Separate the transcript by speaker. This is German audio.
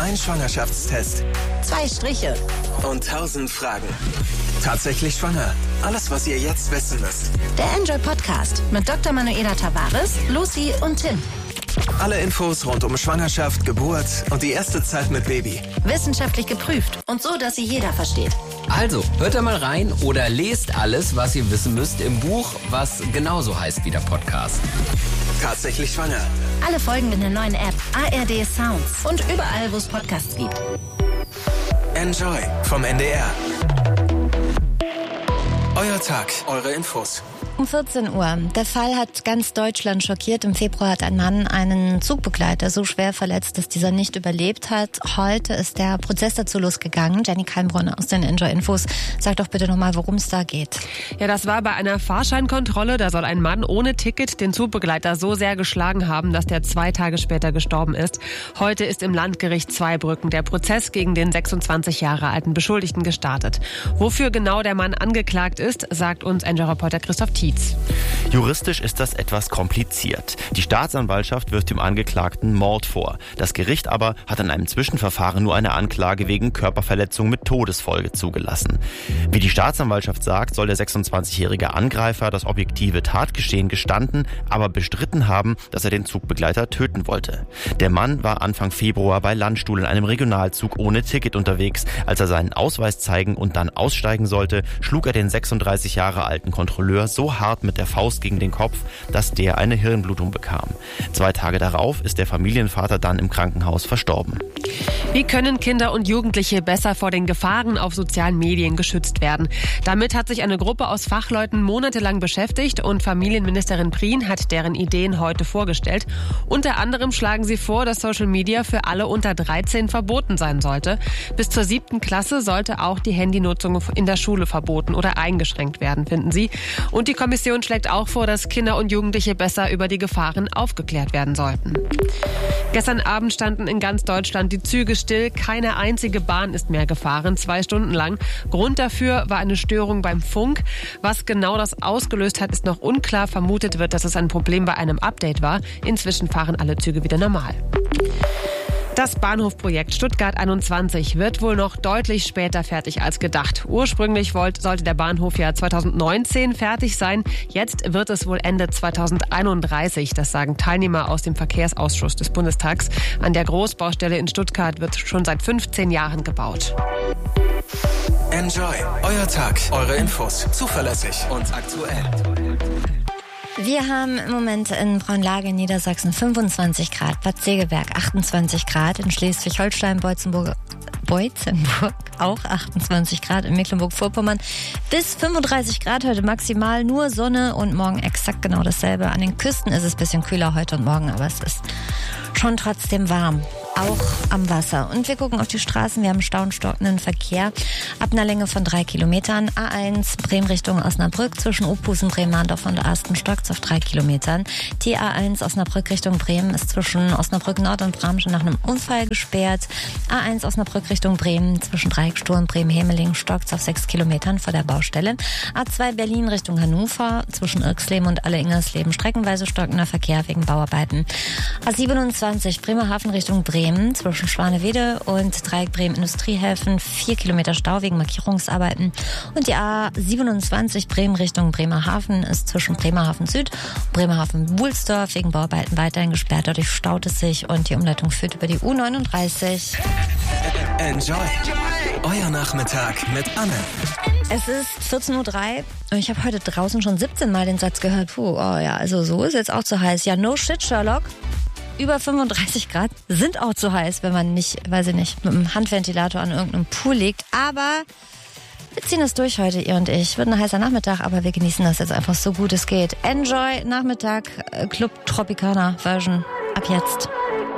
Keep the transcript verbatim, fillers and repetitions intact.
Speaker 1: Ein Schwangerschaftstest.
Speaker 2: Zwei Striche.
Speaker 1: Und tausend Fragen. Tatsächlich schwanger. Alles, was ihr jetzt wissen müsst.
Speaker 2: Der Enjoy Podcast mit Doktor Manuela Tavares, Lucy und Tim.
Speaker 1: Alle Infos rund um Schwangerschaft, Geburt und die erste Zeit mit Baby.
Speaker 2: Wissenschaftlich geprüft und so, dass sie jeder versteht.
Speaker 3: Also, hört da mal rein oder lest alles, was ihr wissen müsst im Buch, was genauso heißt wie der Podcast.
Speaker 1: Tatsächlich schwanger.
Speaker 2: Alle Folgen in der neuen App A R D Sounds und überall, wo es Podcasts gibt.
Speaker 1: Enjoy vom N D R. Euer Tag, eure Infos.
Speaker 4: Um vierzehn Uhr. Der Fall hat ganz Deutschland schockiert. Im Februar hat ein Mann einen Zugbegleiter so schwer verletzt, dass dieser nicht überlebt hat. Heute ist der Prozess dazu losgegangen. Jenny Kalmbrunner aus den Enjoy Infos. Sag doch bitte nochmal, worum es da geht.
Speaker 5: Ja, das war bei einer Fahrscheinkontrolle. Da soll ein Mann ohne Ticket den Zugbegleiter so sehr geschlagen haben, dass der zwei Tage später gestorben ist. Heute ist im Landgericht Zweibrücken der Prozess gegen den sechsundzwanzig Jahre alten Beschuldigten gestartet. Wofür genau der Mann angeklagt ist, sagt uns Enjoy-Reporter Christoph Thiel.
Speaker 6: Juristisch ist das etwas kompliziert. Die Staatsanwaltschaft wirft dem Angeklagten Mord vor. Das Gericht aber hat in einem Zwischenverfahren nur eine Anklage wegen Körperverletzung mit Todesfolge zugelassen. Wie die Staatsanwaltschaft sagt, soll der sechsundzwanzigjährige Angreifer das objektive Tatgeschehen gestanden, aber bestritten haben, dass er den Zugbegleiter töten wollte. Der Mann war Anfang Februar bei Landstuhl in einem Regionalzug ohne Ticket unterwegs. Als er seinen Ausweis zeigen und dann aussteigen sollte, schlug er den sechsunddreißig Jahre alten Kontrolleur so hart mit der Faust gegen den Kopf, dass der eine Hirnblutung bekam. Zwei Tage darauf ist der Familienvater dann im Krankenhaus verstorben.
Speaker 5: Wie können Kinder und Jugendliche besser vor den Gefahren auf sozialen Medien geschützt werden? Damit hat sich eine Gruppe aus Fachleuten monatelang beschäftigt und Familienministerin Prien hat deren Ideen heute vorgestellt. Unter anderem schlagen sie vor, dass Social Media für alle unter dreizehn verboten sein sollte. Bis zur siebten Klasse sollte auch die Handynutzung in der Schule verboten oder eingeschränkt werden, finden sie. Und die Kommission schlägt auch vor, dass Kinder und Jugendliche besser über die Gefahren aufgeklärt werden sollten. Gestern Abend standen in ganz Deutschland die Züge still. Keine einzige Bahn ist mehr gefahren, zwei Stunden lang. Grund dafür war eine Störung beim Funk. Was genau das ausgelöst hat, ist noch unklar. Vermutet wird, dass es ein Problem bei einem Update war. Inzwischen fahren alle Züge wieder normal. Das Bahnhofprojekt Stuttgart einundzwanzig wird wohl noch deutlich später fertig als gedacht. Ursprünglich wollte, sollte der Bahnhof ja zweitausendneunzehn fertig sein. Jetzt wird es wohl Ende zweitausendeinunddreißig. Das sagen Teilnehmer aus dem Verkehrsausschuss des Bundestags. An der Großbaustelle in Stuttgart wird schon seit fünfzehn Jahren gebaut.
Speaker 1: Enjoy. Euer Tag, eure Infos. Zuverlässig und aktuell.
Speaker 4: Wir haben im Moment in Braunlage in Niedersachsen fünfundzwanzig Grad, Bad Segeberg achtundzwanzig Grad, in Schleswig-Holstein, Beutzenburg, Beutzenburg auch achtundzwanzig Grad, in Mecklenburg-Vorpommern bis fünfunddreißig Grad heute maximal, nur Sonne und morgen exakt genau dasselbe. An den Küsten ist es ein bisschen kühler heute und morgen, aber es ist schon trotzdem warm. Auch am Wasser. Und wir gucken auf die Straßen. Wir haben Stau und stockenden Verkehr ab einer Länge von drei Kilometern. A eins Bremen Richtung Osnabrück zwischen Opusen, Bremen-Mahndorf und Astenstock auf drei Kilometern. Die A eins Osnabrück Richtung Bremen ist zwischen Osnabrück Nord und Bramschen nach einem Unfall gesperrt. A eins Osnabrück Richtung Bremen zwischen Dreieckstur und Bremen-Hemeling stockt auf sechs Kilometern vor der Baustelle. A zwei Berlin Richtung Hannover zwischen Irxleben und Alle-Ingersleben streckenweise stockender Verkehr wegen Bauarbeiten. A siebenundzwanzig Bremerhaven Richtung Bremen zwischen Schwanewede und Dreieck Bremen Industriehäfen vier Kilometer Stau wegen Markierungsarbeiten. Und die A siebenundzwanzig Bremen Richtung Bremerhaven ist zwischen Bremerhaven Süd und Bremerhaven-Buhlsdorf wegen Bauarbeiten weiterhin gesperrt. Dadurch staut es sich und die Umleitung führt über die U neununddreißig.
Speaker 1: Enjoy. Euer Nachmittag mit Anne.
Speaker 4: Es ist vierzehn Uhr drei und ich habe heute draußen schon siebzehn Mal den Satz gehört, puh, oh ja, also so ist jetzt auch zu heiß. Ja, no shit, Sherlock. Über fünfunddreißig Grad sind auch zu heiß, wenn man nicht, weiß ich nicht, mit einem Handventilator an irgendeinem Pool liegt. Aber wir ziehen es durch heute, ihr und ich. Wird ein heißer Nachmittag, aber wir genießen das jetzt einfach so gut es geht. Enjoy Nachmittag, Club Tropicana Version ab jetzt.